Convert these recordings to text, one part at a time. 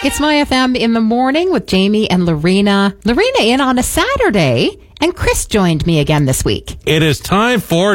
It's My FM in the morning with Jamie and Lorena. Lorena in on a Saturday, and Chris joined me again this week. It is time for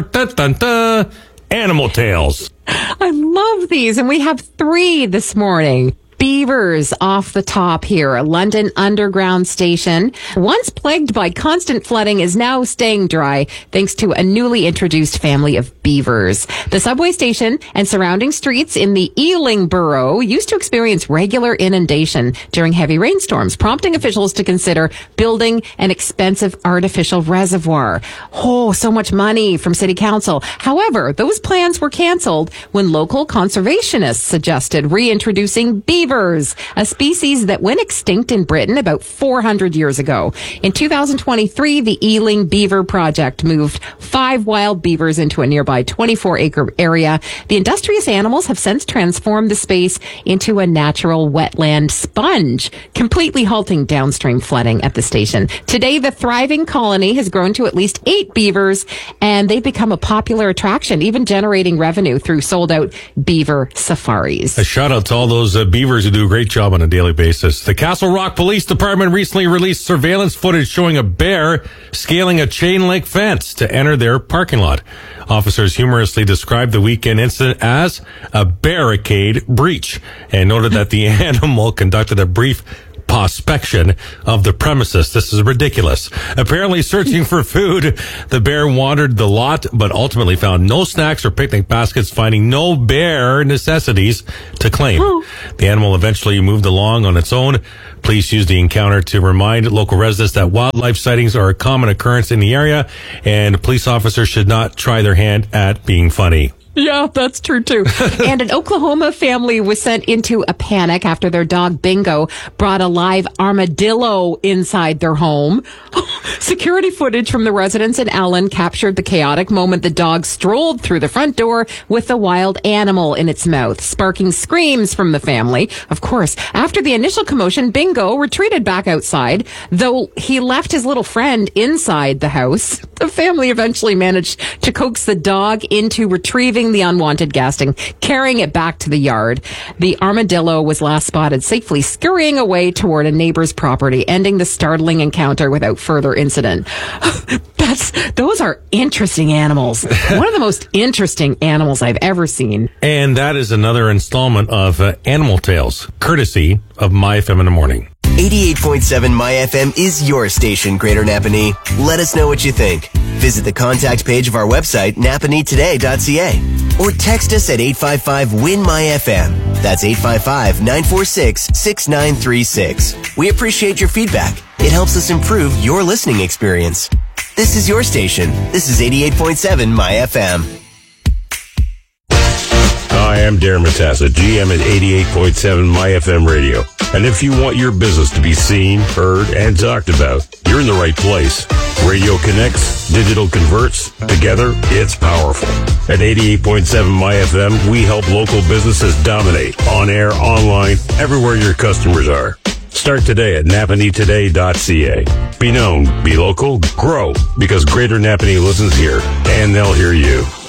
Animal Tales. I love these, and we have 3 this morning. Beavers off the top here. A London Underground station, once plagued by constant flooding, is now staying dry thanks to a newly introduced family of beavers. The subway station and surrounding streets in the Ealing borough used to experience regular inundation during heavy rainstorms, prompting officials to consider building an expensive artificial reservoir. Oh, so much money from City Council. However, those plans were cancelled when local conservationists suggested reintroducing beavers, a species that went extinct in Britain about 400 years ago. In 2023, the Ealing Beaver Project moved 5 wild beavers into a nearby 24-acre area. The industrious animals have since transformed the space into a natural wetland sponge, completely halting downstream flooding at the station. Today, the thriving colony has grown to at least 8 beavers, and they've become a popular attraction, even generating revenue through sold-out beaver safaris. A shout out to all those beavers who do a great job on a daily basis. The Castle Rock Police Department recently released surveillance footage showing a bear scaling a chain link fence to enter their parking lot. Officers humorously described the weekend incident as a barricade breach and noted that the animal conducted a brief prospection of the premises. This is ridiculous. Apparently searching for food, the bear wandered the lot, but ultimately found no snacks or picnic baskets, finding no bear necessities to claim. The animal eventually moved along on its own. Police used the encounter to remind local residents that wildlife sightings are a common occurrence in the area, and police officers should not try their hand at being funny. Yeah, that's true too. And an Oklahoma family was sent into a panic after their dog Bingo brought a live armadillo inside their home. Security footage from the residence in Allen captured the chaotic moment the dog strolled through the front door with the wild animal in its mouth, sparking screams from the family. Of course, after the initial commotion, Bingo retreated back outside, though he left his little friend inside the house. The family eventually managed to coax the dog into retrieving the unwanted guest and carrying it back to the yard. The armadillo was last spotted safely scurrying away toward a neighbor's property, ending the startling encounter without further incident. Those are interesting animals. One of the most interesting animals I've ever seen. And that is another installment of Animal Tales, courtesy of My FM in the morning. 88.7 My FM is your station, Greater Napanee. Let us know what you think. Visit the contact page of our website, napaneetoday.ca, or text us at 855-WIN-MY-FM. That's 855-946-6936. We appreciate your feedback. It helps us improve your listening experience. This is your station. This is 88.7 My FM. Hi, I'm Darren Matassa, GM at 88.7 My FM Radio. And if you want your business to be seen, heard, and talked about, you're in the right place. Radio connects, digital converts. Together, it's powerful. At 88.7 My FM, we help local businesses dominate on air, online, everywhere your customers are. Start today at napaneetoday.ca. Be known, be local, grow, because Greater Napanee listens here, and they'll hear you.